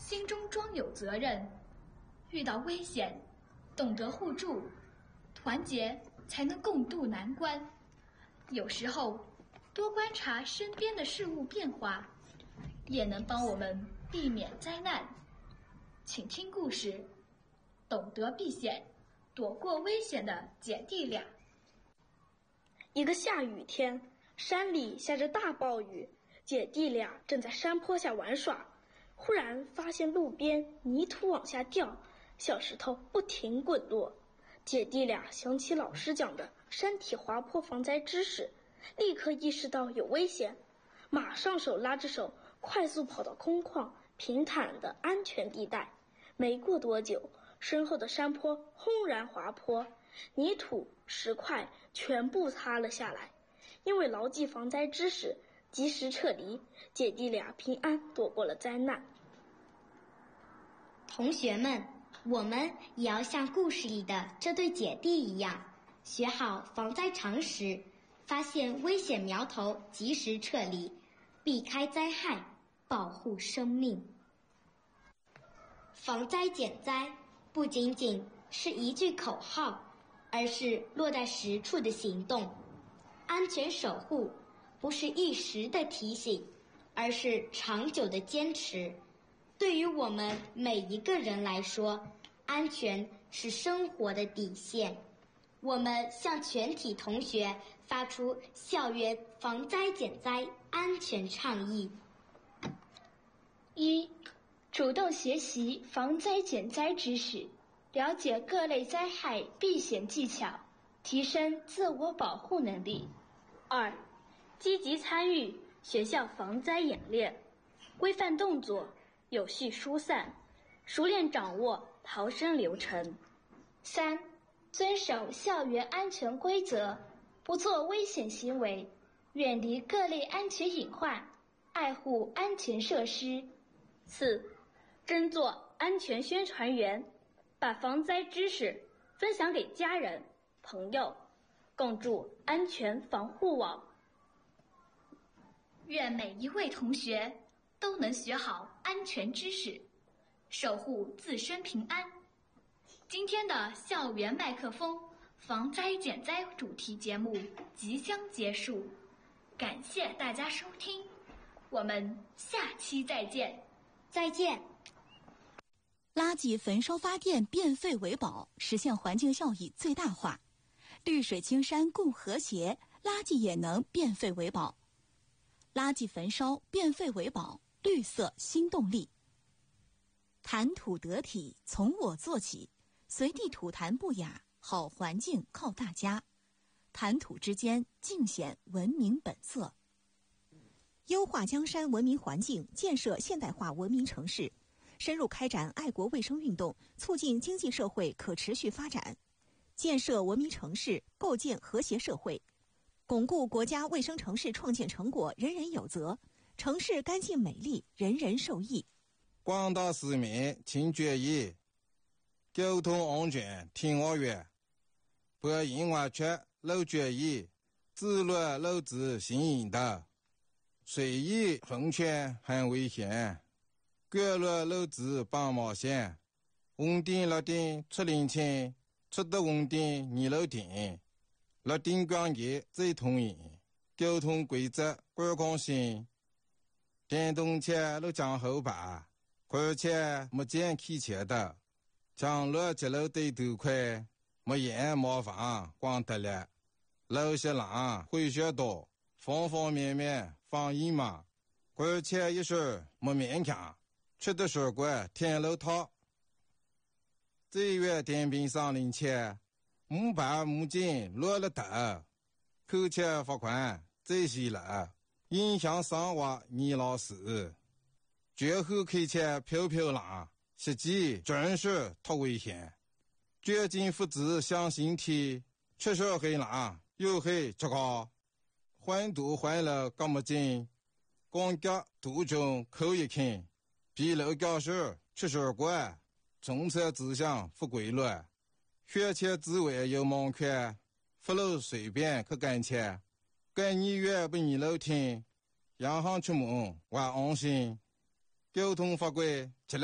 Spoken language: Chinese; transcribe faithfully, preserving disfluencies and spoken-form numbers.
心中装有责任，遇到危险，懂得互助，团结才能共度难关。有时候，多观察身边的事物变化，也能帮我们避免灾难。请听故事，懂得避险，躲过危险的姐弟俩。 一个下雨天，山里下着大暴雨，姐弟俩正在山坡下玩耍，忽然发现路边泥土往下掉，小石头不停滚落。姐弟俩想起老师讲的山体滑坡防灾知识，立刻意识到有危险，马上手拉着手快速跑到空旷平坦的安全地带。没过多久，身后的山坡轰然滑坡，泥土石块全部塌了下来。因为牢记防灾知识，及时撤离，姐弟俩平安躲过了灾难。 同学们，我们也要像故事里的这对姐弟一样，学好防灾常识，发现危险苗头及时撤离，避开灾害，保护生命。防灾减灾不仅仅是一句口号，而是落在实处的行动。安全守护不是一时的提醒，而是长久的坚持。对于我们每一个人来说，安全是生活的底线。我们向全体同学发出校园防灾减灾安全倡议。 一、主动学习防灾减灾知识，了解各类灾害避险技巧，提升自我保护能力。二、积极参与学校防灾演练，规范动作，有序疏散，熟练掌握逃生流程。三、遵守校园安全规则，不做危险行为，远离各类安全隐患，爱护安全设施。四、争做安全宣传员，把防灾知识分享给家人、朋友，共筑安全防护网。愿每一位同学都能学好安全知识，守护自身平安。今天的校园麦克风防灾减灾主题节目即将结束，感谢大家收听，我们下期再见。 再见。 垃圾焚烧发电，变废为宝，实现环境效益最大化。绿水青山共和谐，垃圾也能变废为宝。垃圾焚烧，变废为宝，绿色新动力。谈吐得体，从我做起，随地吐痰不雅，好环境靠大家。谈吐之间，尽显文明本色。优化江山文明环境，建设现代化文明城市，深入开展爱国卫生运动，促进经济社会可持续发展，建设文明城市，构建和谐社会，巩固国家卫生城市创建成果人人有责，城市干净美丽，人人受益。 广大市民请注意，交通安全听我约，不因安全漏注意，自律漏自行引导，随意横权很危险，过路漏自帮冒险，红灯绿灯出领情，出得红灯你漏停，绿灯光节最通行，交通规则管控性，电动车路将后排，而且没见开车的，将路接路对头快，没烟没房光得了，路些浪会学多，方方面面防疫嘛，而且一时没勉强，吃的水果天路套，这月电瓶上领钱，木板木筋落了头，扣钱罚款这些了，影响生活你老师，绝后开车飘飘浪，实际真是太危险，绝境父子相形体，确实很浪又很糟糕，环堵环了干么劲，光脚途中口一看，比路教室吃水果，从车指向不规律，学前之外有盲圈，不路随便去干切，跟你越不你楼听，洋行出门我安心，交通法规